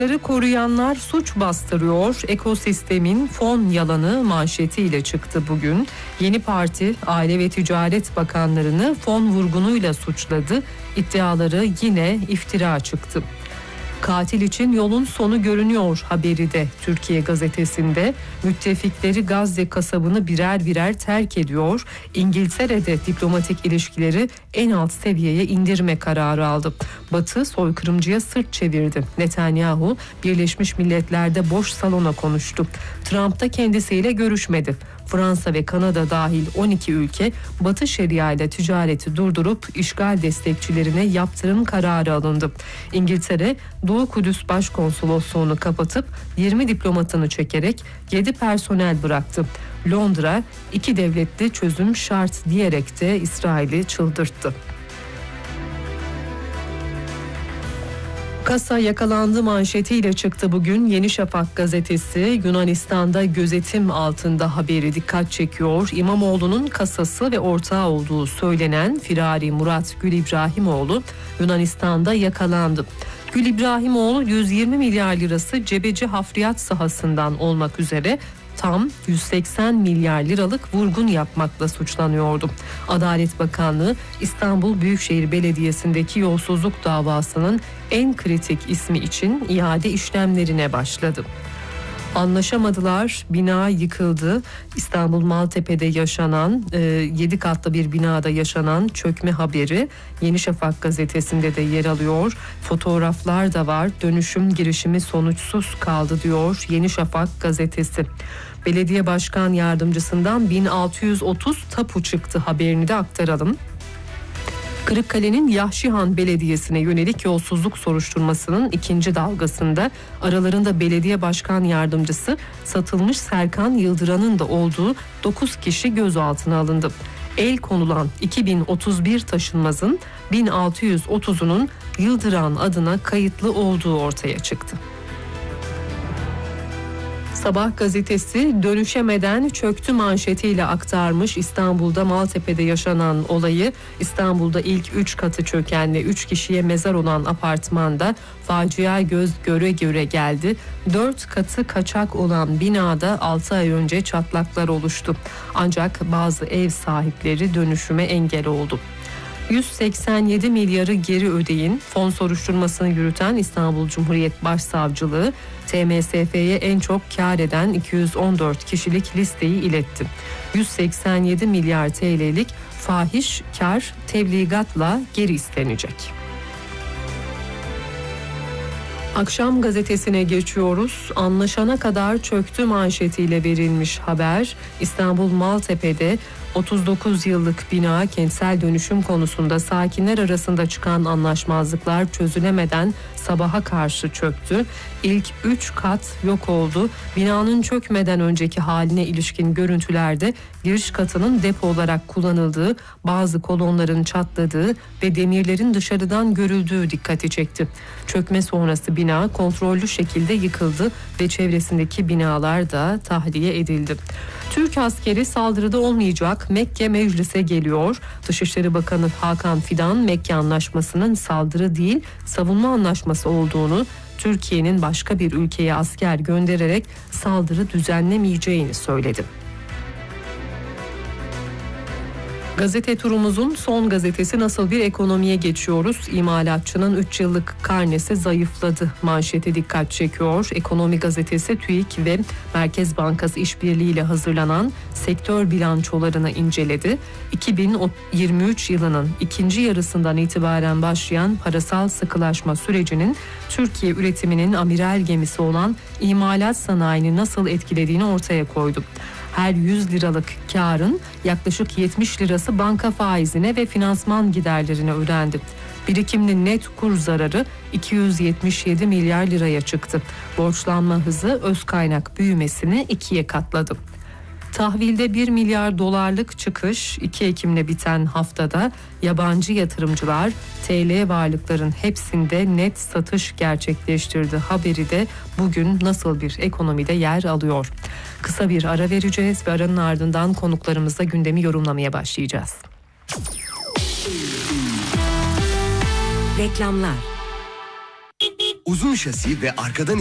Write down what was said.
Koruyanlar suç bastırıyor. Ekosistemin fon yalanı manşetiyle çıktı bugün. Yeni Parti, Aile ve Ticaret Bakanlarını fon vurgunuyla suçladı. İddiaları yine iftira çıktı. Katil için yolun sonu görünüyor haberi de Türkiye Gazetesi'nde. Müttefikleri Gazze kasabını birer birer terk ediyor. İngiltere'de diplomatik ilişkileri en alt seviyeye indirme kararı aldı. Batı soykırımcıya sırt çevirdi. Netanyahu Birleşmiş Milletler'de boş salona konuştu. Trump da kendisiyle görüşmedi. Fransa ve Kanada dahil 12 ülke Batı Şeria ile ticareti durdurup işgal destekçilerine yaptırım kararı alındı. İngiltere Doğu Kudüs Başkonsolosluğunu kapatıp 20 diplomatını çekerek 7 personel bıraktı. Londra 2 devletli çözüm şart diyerek de İsrail'i çıldırttı. Kasa yakalandı manşetiyle çıktı bugün. Yeni Şafak gazetesi Yunanistan'da gözetim altında haberi dikkat çekiyor. İmamoğlu'nun kasası ve ortağı olduğu söylenen firari Murat Gül İbrahimoğlu Yunanistan'da yakalandı. Gül İbrahimoğlu 120 milyar lirası cebeci hafriyat sahasından olmak üzere tam 180 milyar liralık vurgun yapmakla suçlanıyordu. Adalet Bakanlığı İstanbul Büyükşehir Belediyesi'ndeki yolsuzluk davasının en kritik ismi için iade işlemlerine başladı. Anlaşamadılar, bina yıkıldı. İstanbul Maltepe'de yaşanan 7 katlı bir binada yaşanan çökme haberi Yeni Şafak gazetesinde de yer alıyor. Fotoğraflar da var. Dönüşüm girişimi sonuçsuz kaldı diyor Yeni Şafak gazetesi. Belediye Başkan Yardımcısından 1630 tapu çıktı haberini de aktaralım. Kırıkkale'nin Yahşihan Belediyesi'ne yönelik yolsuzluk soruşturmasının ikinci dalgasında aralarında belediye başkan yardımcısı satılmış Serkan Yıldıran'ın da olduğu 9 kişi gözaltına alındı. El konulan 2031 taşınmazın 1630'unun Yıldıran adına kayıtlı olduğu ortaya çıktı. Sabah gazetesi dönüşemeden çöktü manşetiyle aktarmış İstanbul'da Maltepe'de yaşanan olayı. İstanbul'da ilk 3 katı çöken ve 3 kişiye mezar olan apartmanda facia göz göre göre geldi. 4 katı kaçak olan binada 6 ay önce çatlaklar oluştu. Ancak bazı ev sahipleri dönüşüme engel oldu. 187 milyarı geri ödeyin. Fon soruşturmasını yürüten İstanbul Cumhuriyet Başsavcılığı TMSF'ye en çok kar eden 214 kişilik listeyi iletti. 187 milyar TL'lik fahiş kar tebligatla geri istenecek. Akşam gazetesine geçiyoruz. Anlaşana kadar çöktü manşetiyle verilmiş haber. İstanbul Maltepe'de 39 yıllık bina kentsel dönüşüm konusunda sakinler arasında çıkan anlaşmazlıklar çözülemeden sabaha karşı çöktü. İlk 3 kat yok oldu. Binanın çökmeden önceki haline ilişkin görüntülerde giriş katının depo olarak kullanıldığı, bazı kolonların çatladığı ve demirlerin dışarıdan görüldüğü dikkati çekti. Çökme sonrası bina kontrollü şekilde yıkıldı ve çevresindeki binalar da tahliye edildi. Türk askeri saldırıda olmayacak, Mekke meclise geliyor. Dışişleri Bakanı Hakan Fidan, Mekke Anlaşması'nın saldırı değil, savunma anlaşması olduğunu, Türkiye'nin başka bir ülkeye asker göndererek saldırı düzenlemeyeceğini söyledi. Gazete turumuzun son gazetesi nasıl bir ekonomiye geçiyoruz? İmalatçının 3 yıllık karnesi zayıfladı manşeti dikkat çekiyor. Ekonomi gazetesi TÜİK ve Merkez Bankası işbirliğiyle hazırlanan sektör bilançolarını inceledi. 2023 yılının ikinci yarısından itibaren başlayan parasal sıkılaşma sürecinin Türkiye üretiminin amiral gemisi olan imalat sanayini nasıl etkilediğini ortaya koydu. Her 100 liralık karın yaklaşık 70 lirası banka faizine ve finansman giderlerine ödendi. Birikimli net kur zararı 277 milyar liraya çıktı. Borçlanma hızı öz kaynak büyümesini 2'ye katladı. Tahvilde 1 milyar dolarlık çıkış 2 Ekim'le biten haftada yabancı yatırımcılar TL varlıkların hepsinde net satış gerçekleştirdi. Haberi de bugün nasıl bir ekonomide yer alıyor. Kısa bir ara vereceğiz ve aranın ardından konuklarımızla gündemi yorumlamaya başlayacağız. Reklamlar. Uzun şasi ve arkadan